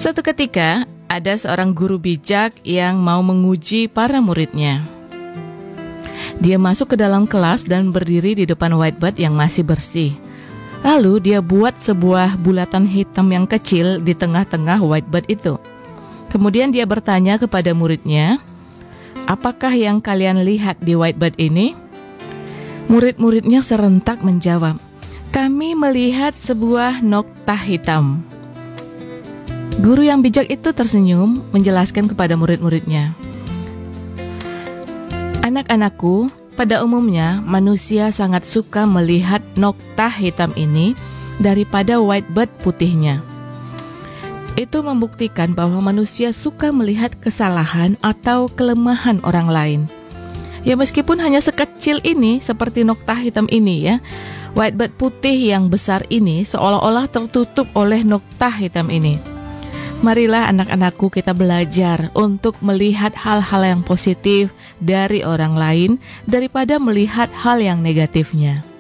Suatu ketika, ada seorang guru bijak yang mau menguji para muridnya. Dia masuk ke dalam kelas dan berdiri di depan whiteboard yang masih bersih. Lalu dia buat sebuah bulatan hitam yang kecil di tengah-tengah whiteboard itu. Kemudian dia bertanya kepada muridnya, "Apakah yang kalian lihat di whiteboard ini?" Murid-muridnya serentak menjawab, "Kami melihat sebuah nokta hitam." Guru yang bijak itu tersenyum menjelaskan kepada murid-muridnya, "Anak-anakku, pada umumnya manusia sangat suka melihat nokta hitam ini daripada whiteboard putihnya. Itu membuktikan bahwa manusia suka melihat kesalahan atau kelemahan orang lain. Ya meskipun hanya sekecil ini seperti nokta hitam ini ya, whiteboard putih yang besar ini seolah-olah tertutup oleh nokta hitam ini. Marilah anak-anakku kita belajar untuk melihat hal-hal yang positif dari orang lain daripada melihat hal yang negatifnya."